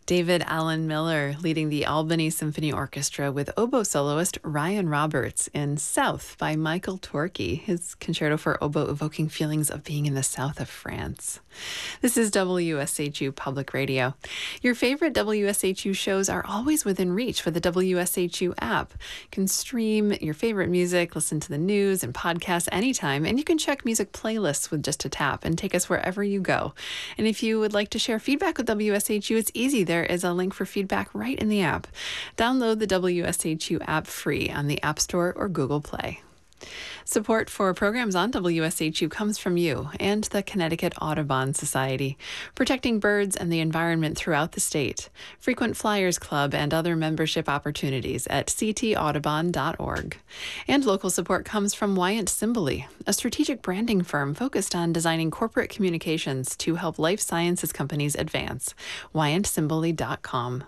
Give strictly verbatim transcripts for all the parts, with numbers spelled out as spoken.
David Allen Miller leading the Albany Symphony Orchestra with oboe soloist Ryan Roberts in South by Michael Torkey, his concerto for oboe evoking feelings of being in the south of France. This is W S H U Public Radio. Your favorite W S H U shows are always within reach with the W S H U app. You can stream your favorite music, listen to the news and podcasts anytime, and you can check music playlists with just a tap and take us wherever you go. And if you would like to share feedback with W S H U, it's easy. There is a link for feedback right in the app. Download the W S H U app free on the App Store or Google Play. Support for programs on W S H U comes from you and the Connecticut Audubon Society, protecting birds and the environment throughout the state. Frequent Flyers Club and other membership opportunities at c t audubon dot org. And local support comes from Wyant Simboli, a strategic branding firm focused on designing corporate communications to help life sciences companies advance. wyant simboli dot com.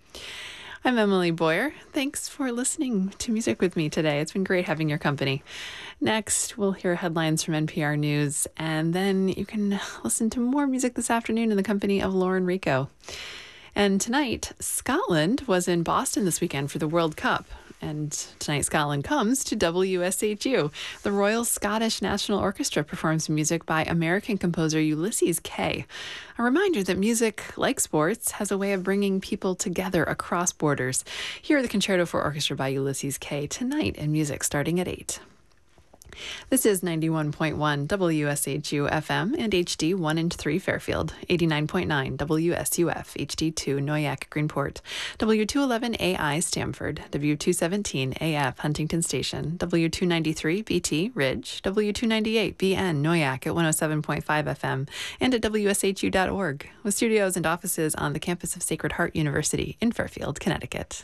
I'm Emily Boyer. Thanks for listening to music with me today. It's been great having your company. Next, we'll hear headlines from N P R News, and then you can listen to more music this afternoon in the company of Lauren Rico. And tonight, Scotland was in Boston this weekend for the World Cup. And tonight, Scotland comes to W S H U. The Royal Scottish National Orchestra performs music by American composer Ulysses Kay. A reminder that music, like sports, has a way of bringing people together across borders. Here are the Concerto for Orchestra by Ulysses Kay tonight in music starting at eight. This is ninety-one point one W S H U F M and H D one and three Fairfield, eighty-nine point nine W S U F, H D two Noyac Greenport, W two eleven A I Stamford, W two seventeen A F Huntington Station, W two ninety-three B T Ridge, W two ninety-eight B N Noyac at one oh seven point five F M, and at W S H U dot org, with studios and offices on the campus of Sacred Heart University in Fairfield, Connecticut.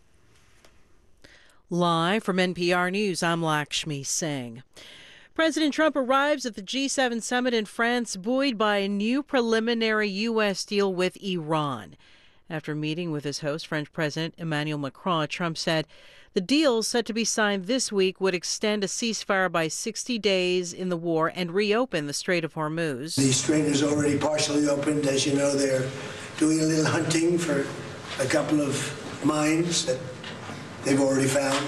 Live from N P R News, I'm Lakshmi Singh. President Trump arrives at the G seven summit in France, buoyed by a new preliminary U S deal with Iran. After meeting with his host, French President Emmanuel Macron, Trump said the deal set to be signed this week would extend a ceasefire by sixty days in the war and reopen the Strait of Hormuz. The strait is already partially opened. As you know, they're doing a little hunting for a couple of mines that they've already found,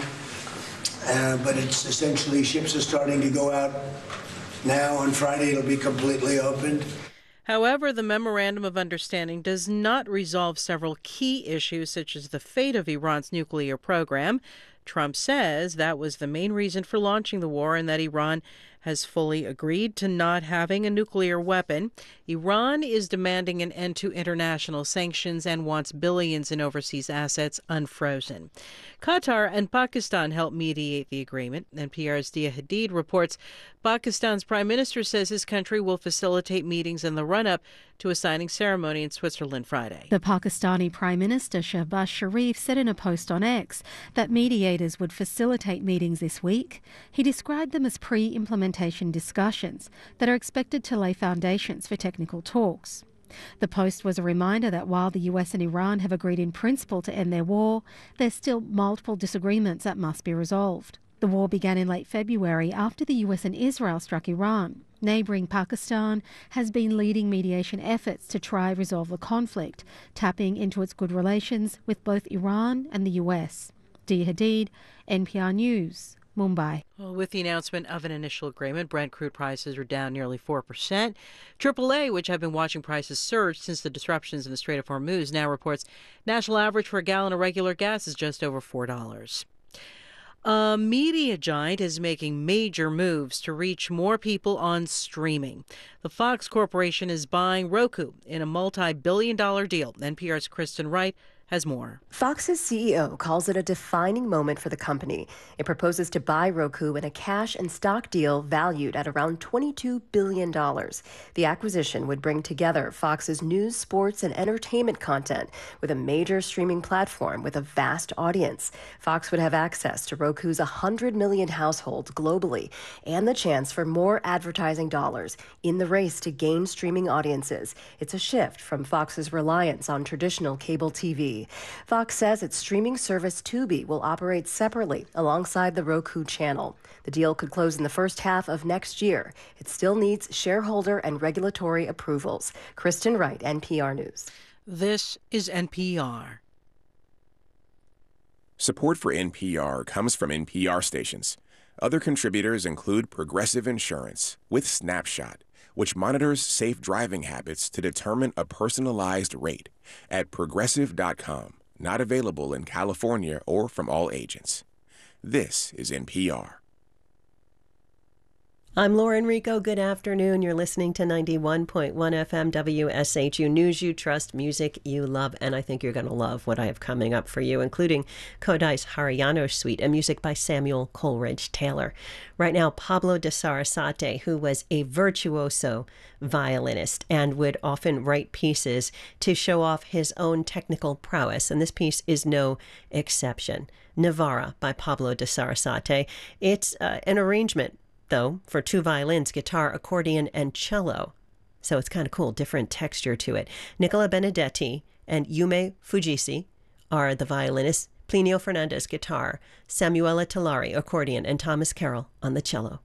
uh, but it's essentially ships are starting to go out now. On Friday, it'll be completely opened. However, the Memorandum of Understanding does not resolve several key issues, such as the fate of Iran's nuclear program. Trump says that was the main reason for launching the war and that Iran has fully agreed to not having a nuclear weapon. Iran is demanding an end to international sanctions and wants billions in overseas assets unfrozen. Qatar and Pakistan helped mediate the agreement. N P R's Dia Hadid reports Pakistan's prime minister says his country will facilitate meetings in the run-up to a signing ceremony in Switzerland Friday. The Pakistani Prime Minister Shehbaz Sharif said in a post on X that mediators would facilitate meetings this week. He described them as pre-implementation discussions that are expected to lay foundations for technical talks. The post was a reminder that while the U S and Iran have agreed in principle to end their war, there's still multiple disagreements that must be resolved. The war began in late February after the U S and Israel struck Iran. Neighbouring Pakistan has been leading mediation efforts to try resolve the conflict, tapping into its good relations with both Iran and the U S. Dia Hadid, N P R News, Mumbai. Well, with the announcement of an initial agreement, Brent crude prices are down nearly four percent. triple A, which have been watching prices surge since the disruptions in the Strait of Hormuz, now reports national average for a gallon of regular gas is just over four dollars. A media giant is making major moves to reach more people on streaming. The Fox Corporation is buying Roku in a multi-billion dollar deal. N P R's Kristen Wright has more. Fox's C E O calls it a defining moment for the company. It proposes to buy Roku in a cash and stock deal valued at around twenty-two billion dollars. The acquisition would bring together Fox's news, sports, and entertainment content with a major streaming platform with a vast audience. Fox would have access to Roku's one hundred million households globally and the chance for more advertising dollars in the race to gain streaming audiences. It's a shift from Fox's reliance on traditional cable T V. Fox says its streaming service Tubi will operate separately alongside the Roku channel. The deal could close in the first half of next year. It still needs shareholder and regulatory approvals. Kristen Wright, N P R News. This is N P R. Support for N P R comes from N P R stations. Other contributors include Progressive Insurance with Snapshot, which monitors safe driving habits to determine a personalized rate at progressive dot com. Not available in California or from all agents. This is N P R. I'm Laura Enrico. Good afternoon. You're listening to ninety-one point one F M W S H U News you trust, music you love, and I think you're going to love what I have coming up for you, including Kodai's Haryana Suite and music by Samuel Coleridge Taylor. Right now, Pablo de Sarasate, who was a virtuoso violinist and would often write pieces to show off his own technical prowess, and this piece is no exception. Navarra by Pablo de Sarasate. It's uh, an arrangement, though, for two violins, guitar, accordion, and cello. So it's kind of cool, different texture to it. Nicola Benedetti and Yume Fujisi are the violinists, Plinio Fernandez, guitar, Samuela Tallari, accordion, and Thomas Carroll on the cello.